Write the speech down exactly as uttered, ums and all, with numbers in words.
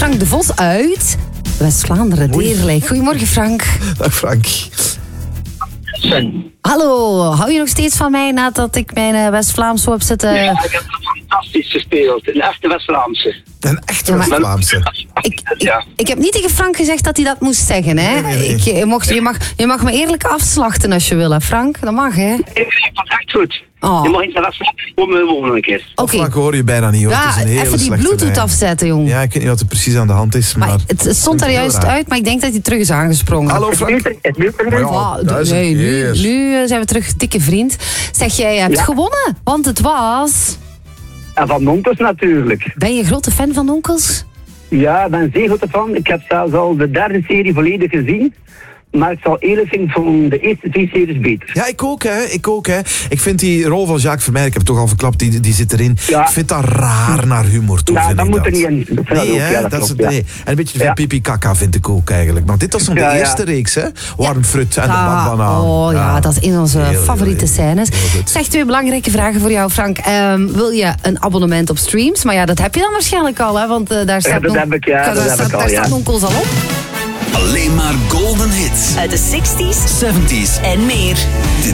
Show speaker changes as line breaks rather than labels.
Frank de Vos uit West-Vlaanderen, Deerlijk. Goedemorgen, Frank.
Dag Frank.
Sven.
Hallo, hou je nog steeds van mij nadat ik mijn uh, West-Vlaams zo heb zitten...
Ja, ik heb fantastisch gespeeld. Een echte West-Vlaamse.
Een echte
Ja, maar-
West-Vlaamse.
Ik, ik,
Ja.
ik heb niet tegen Frank gezegd dat hij dat moest zeggen, hè?
Nee, nee, nee.
Ik, je, mocht, je, mag, je mag me eerlijk afslachten als je wil, hè, Frank? Dat mag, hè?
Ik vind het echt goed.
Oh.
Je mag in de West-Vlaamse komen wonen een keer.
Oké.
Frank hoor je bijna niet hoor.
Ja,
het is een hele
even die
slechte
Bluetooth
lijn.
afzetten, jong.
Ja, ik weet niet wat er precies aan de hand is, maar...
Maar het, het stond er
Heel
juist
raar.
uit, maar ik denk dat hij terug is aangesprongen.
Hallo Frank.
Het duurt er
Ja,
nu.
Ah, d-
duizend
nee, nu,
keer.
nu uh, zijn we terug, dikke vriend. Zeg, jij hebt
Ja.
gewonnen, want het was...
En van Onkels natuurlijk.
Ben je een grote fan van Onkels?
Ja, ik ben een zeer grote fan. Ik heb zelfs al de derde serie volledig gezien. Maar ik zal eerlijk zijn, van de eerste twee series beter.
Ja, ik ook, hè. Ik ook, hè. Ik vind die rol van Jacques Vermeijden, ik heb het toch al verklapt, die, die zit erin.
Ja.
Ik vind dat raar naar humor toe,
Ja,
vind
dat
ik
moet
dat.
er niet in. Ik vind dat
Nee,
ook,
hè,
ja, dat
dat is
klopt,
het,
ja.
nee. En een beetje van
Ja.
pipi kaka vind ik ook eigenlijk. Want dit was nog de
Ja, ja.
eerste reeks, hè. Warm fruit en de
Ah,
bakbanaan.
oh ja, dat is een van onze
Heel, heel,
favoriete
heel,
scènes.
heel goed.
Zeg, twee belangrijke vragen voor jou, Frank. Ehm, wil je een abonnement op streams? Maar ja, dat heb je dan waarschijnlijk al, hè? Want eh, daar staat
dat
nog-
heb ik, ja,
daar
dat heb
staat,
ik al,
daar
ja.
staat Onkels al op.
Alleen maar golden hits.
Uit de zestig's
zeventies
en meer.
Dit